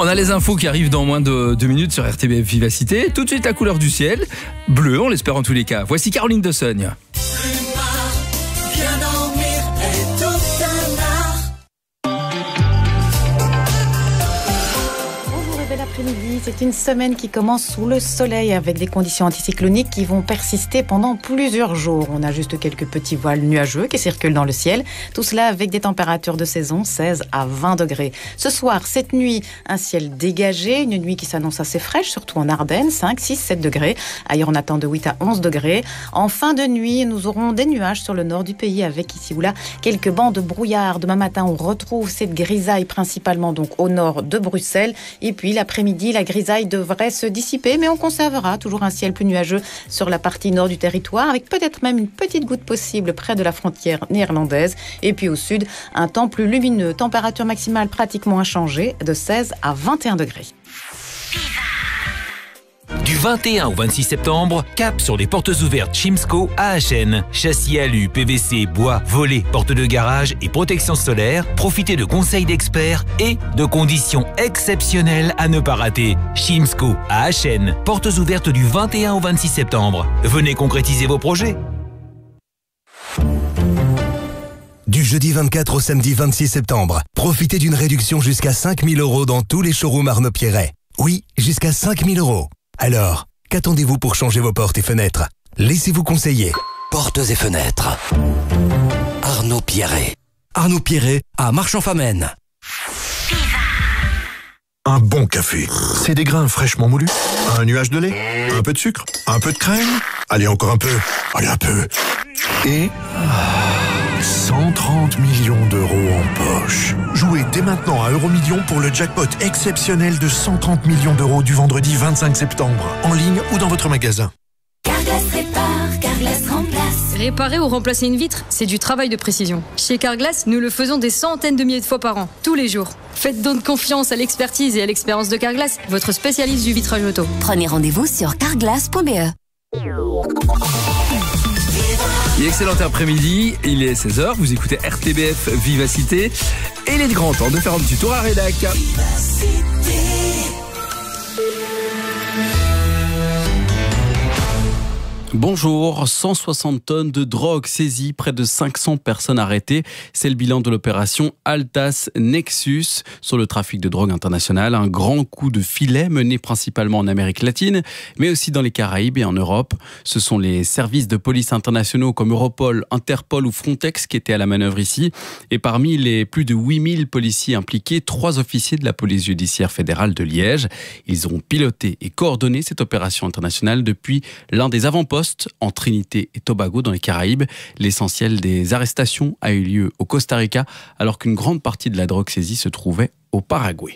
On a les infos qui arrivent dans moins de 2 minutes sur RTBF Vivacité. Tout de suite, la couleur du ciel. Bleu, on l'espère en tous les cas. Voici Caroline de Sogne. C'est une semaine qui commence sous le soleil avec des conditions anticycloniques qui vont persister pendant plusieurs jours. On a juste quelques petits voiles nuageux qui circulent dans le ciel. Tout cela avec des températures de saison, 16 à 20 degrés. Ce soir, cette nuit, un ciel dégagé, une nuit qui s'annonce assez fraîche, surtout en Ardennes, 5, 6, 7 degrés. Ailleurs, on attend de 8 à 11 degrés. En fin de nuit, nous aurons des nuages sur le nord du pays avec ici ou là quelques bancs de brouillard. Demain matin, on retrouve cette grisaille principalement donc au nord de Bruxelles. Et puis l'après-midi, la grisaille devrait se dissiper, mais on conservera toujours un ciel plus nuageux sur la partie nord du territoire, avec peut-être même une petite goutte possible près de la frontière néerlandaise. Et puis au sud, un temps plus lumineux, température maximale pratiquement inchangée, de 16 à 21 degrés. Du 21 au 26 septembre, cap sur les portes ouvertes Chimsco AHN. Châssis alu, PVC, bois, volets, portes de garage et protection solaire. Profitez de conseils d'experts et de conditions exceptionnelles à ne pas rater. Chimsco AHN. Portes ouvertes du 21 au 26 septembre. Venez concrétiser vos projets. Du jeudi 24 au samedi 26 septembre, profitez d'une réduction jusqu'à 5 000 € dans tous les showrooms Arnaud Pierret. Oui, jusqu'à 5 000 €. Alors, qu'attendez-vous pour changer vos portes et fenêtres? Laissez-vous conseiller. Portes et fenêtres. Arnaud Pierret. Arnaud Pierret à Marchand-Famenne. Un bon café, c'est des grains fraîchement moulus, un nuage de lait, un peu de sucre, un peu de crème, allez encore un peu, allez un peu, et 130 millions d'euros en poche. Jouez dès maintenant à Euromillions pour le jackpot exceptionnel de 130 millions d'euros du vendredi 25 septembre, en ligne ou dans votre magasin. Carglass répare, Carglass remplace. Réparer ou remplacer une vitre, c'est du travail de précision. Chez Carglass, nous le faisons des centaines de milliers de fois par an, tous les jours. Faites donc confiance à l'expertise et à l'expérience de Carglass, votre spécialiste du vitrage auto. Prenez rendez-vous sur carglass.be. Excellent après-midi, il est 16h, vous écoutez RTBF Vivacité et il est grand temps de faire un petit tour à Rédac. Bonjour, 160 tonnes de drogue saisies, près de 500 personnes arrêtées. C'est le bilan de l'opération Altas Nexus sur le trafic de drogue international. Un grand coup de filet mené principalement en Amérique latine, mais aussi dans les Caraïbes et en Europe. Ce sont les services de police internationaux comme Europol, Interpol ou Frontex qui étaient à la manœuvre ici. Et parmi les plus de 8000 policiers impliqués, 3 officiers de la police judiciaire fédérale de Liège. Ils ont piloté et coordonné cette opération internationale depuis l'un des avant-postes en Trinité et Tobago dans les Caraïbes. L'essentiel des arrestations a eu lieu au Costa Rica alors qu'une grande partie de la drogue saisie se trouvait au Paraguay.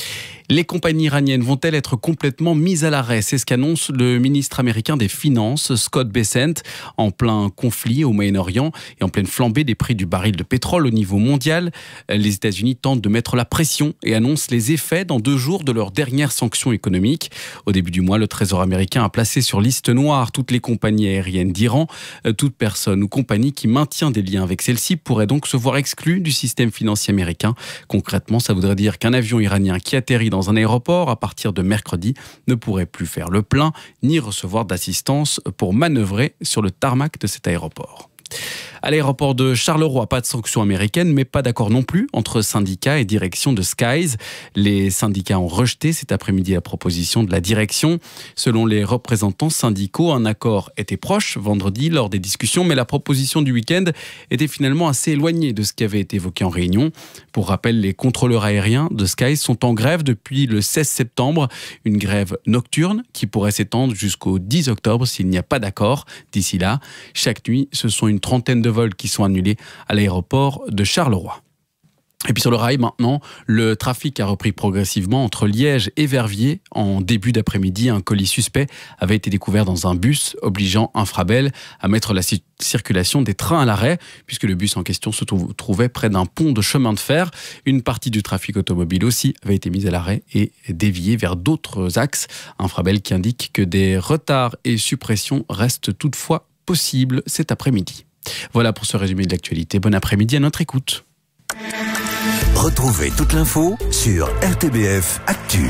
Les compagnies iraniennes vont-elles être complètement mises à l'arrêt? C'est ce qu'annonce le ministre américain des Finances, Scott Bessent, en plein conflit au Moyen-Orient et en pleine flambée des prix du baril de pétrole au niveau mondial. Les États-Unis tentent de mettre la pression et annoncent les effets dans 2 jours de leurs dernières sanctions économiques. Au début du mois, le Trésor américain a placé sur liste noire toutes les compagnies aériennes d'Iran. Toute personne ou compagnie qui maintient des liens avec celle-ci pourrait donc se voir exclue du système financier américain. Concrètement, ça voudrait dire qu'un avion iranien qui atterrit dans un aéroport à partir de mercredi ne pourrait plus faire le plein ni recevoir d'assistance pour manœuvrer sur le tarmac de cet aéroport. À l'aéroport de Charleroi, pas de sanctions américaines, mais pas d'accord non plus entre syndicats et direction de Skies. Les syndicats ont rejeté cet après-midi la proposition de la direction. Selon les représentants syndicaux, un accord était proche vendredi lors des discussions, mais la proposition du week-end était finalement assez éloignée de ce qui avait été évoqué en réunion. Pour rappel, les contrôleurs aériens de Skies sont en grève depuis le 16 septembre. Une grève nocturne qui pourrait s'étendre jusqu'au 10 octobre s'il n'y a pas d'accord. D'ici là, chaque nuit, ce sont une trentaine de vols qui sont annulés à l'aéroport de Charleroi. Et puis sur le rail maintenant, le trafic a repris progressivement entre Liège et Verviers. En début d'après-midi, un colis suspect avait été découvert dans un bus, obligeant Infrabel à mettre la circulation des trains à l'arrêt, puisque le bus en question se trouvait près d'un pont de chemin de fer. Une partie du trafic automobile aussi avait été mise à l'arrêt et déviée vers d'autres axes. Infrabel qui indique que des retards et suppressions restent toutefois possibles cet après-midi. Voilà pour ce résumé de l'actualité. Bon après-midi à notre écoute. Retrouvez toute l'info sur RTBF Actu.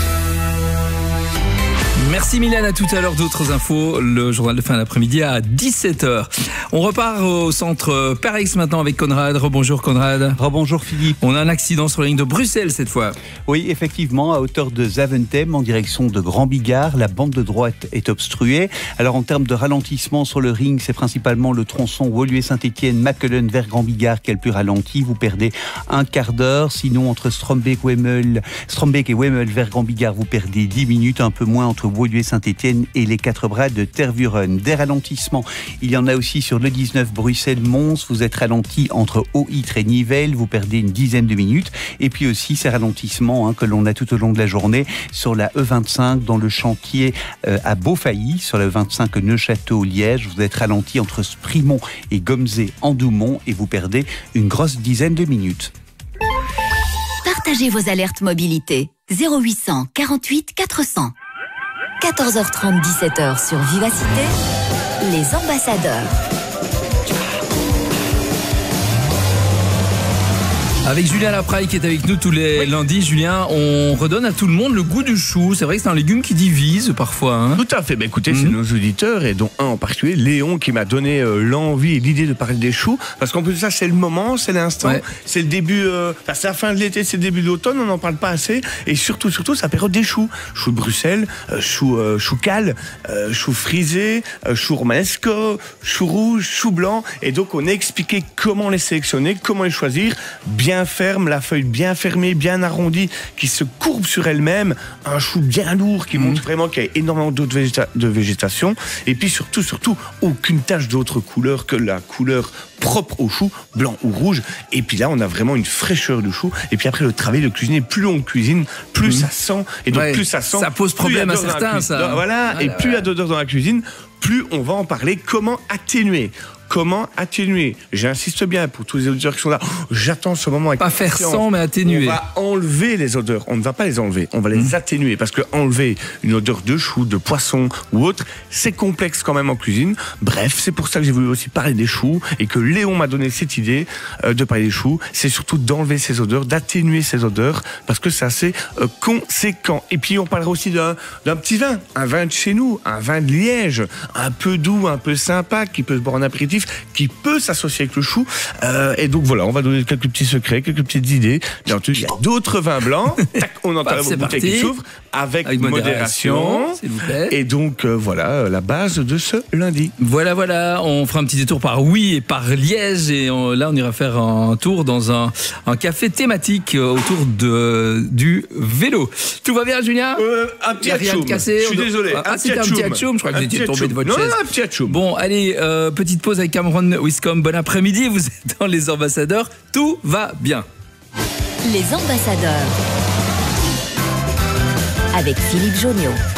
Merci Mylène, à tout à l'heure. D'autres infos, le journal de fin d'après-midi à 17h. On repart au centre Parex maintenant avec Conrad. Rebonjour Conrad. Rebonjour Philippe. On a un accident sur la ligne de Bruxelles cette fois. Oui, effectivement, à hauteur de Zaventem en direction de Grand Bigard, la bande de droite est obstruée. Alors en termes de ralentissement sur le ring, c'est principalement le tronçon Woluwe-Saint-Étienne, Machelen vers Grand Bigard qui est le plus ralenti. Vous perdez un quart d'heure. Sinon, entre Strombeek et Wemmel vers Grand Bigard, vous perdez 10 minutes, un peu moins entre Woluwe-Saint-Étienne et les 4 bras de Tervuren. Des ralentissements, il y en a aussi sur le 19 Bruxelles-Mons. Vous êtes ralenti entre Haut-Ytre et Nivelles, vous perdez une dizaine de minutes. Et puis aussi ces ralentissements que l'on a tout au long de la journée sur la E25 dans le chantier à Beaufailly, sur la E25 Neuchâteau-Liège. Vous êtes ralenti entre Sprimont et Gomzé-en-Doumont et vous perdez une grosse dizaine de minutes. Partagez vos alertes mobilité. 0800 48 400. 14h30, 17h sur Vivacité, les ambassadeurs. Avec Julien Lapraille qui est avec nous tous les lundis. Julien, on redonne à tout le monde le goût du chou. C'est vrai que c'est un légume qui divise parfois. Hein. Tout à fait. Ben écoutez, c'est nos auditeurs et dont un en particulier, Léon, qui m'a donné l'envie et l'idée de parler des choux. Parce qu'en plus de ça, c'est le moment, c'est l'instant, c'est le début, c'est la fin de l'été, c'est le début de l'automne, on n'en parle pas assez. Et surtout, c'est la période des choux. Choux de Bruxelles, choux cal, choux frisés, choux romanesco, choux rouges, choux blancs. Et donc, on a expliqué comment les sélectionner, comment les choisir. Bien ferme, la feuille bien fermée, bien arrondie, qui se courbe sur elle-même, un chou bien lourd qui montre vraiment qu'il y a énormément d'eau de végétation, et puis surtout, aucune tache d'autre couleur que la couleur propre au chou, blanc ou rouge, et puis là on a vraiment une fraîcheur du chou, et puis après le travail de cuisiner, plus on cuisine, plus ça sent, et donc plus ça sent, ça pose problème à certains, ça. Voilà, et plus il y a d'odeur dans la cuisine, plus on va en parler. Comment atténuer? J'insiste bien pour tous les auditeurs qui sont là. J'attends ce moment avec pas faire sans, mais atténuer. On va enlever les odeurs. On ne va pas les enlever. On va les atténuer. Parce que enlever une odeur de chou, de poisson ou autre, c'est complexe quand même en cuisine. Bref, c'est pour ça que j'ai voulu aussi parler des choux et que Léon m'a donné cette idée de parler des choux. C'est surtout d'enlever ces odeurs, d'atténuer ces odeurs parce que c'est assez conséquent. Et puis on parlera aussi d'un petit vin. Un vin de chez nous. Un vin de Liège. Un peu doux, un peu sympa, qui peut se boire en apéritif, qui peut s'associer avec le chou. Et donc voilà, on va donner quelques petits secrets, quelques petites idées. Bien entendu, il y a d'autres vins blancs. Tac, on entend la bouteille qui s'ouvre avec modération. S'il vous plaît. Et donc voilà la base de ce lundi. Voilà, on fera un petit détour par Oui et par Liège. Et là, on ira faire un tour dans un café thématique autour du vélo. Tout va bien, Julien? Un petit atchoum. Je suis désolé. C'était un petit atchoum. Je crois que vous étiez tombé de votre chaise. Non, un petit atchoum. Bon, allez, petite pause avec Cameron Wiscombe. Bon après-midi, vous êtes dans les ambassadeurs. Tout va bien. Les ambassadeurs avec Philippe Joniot.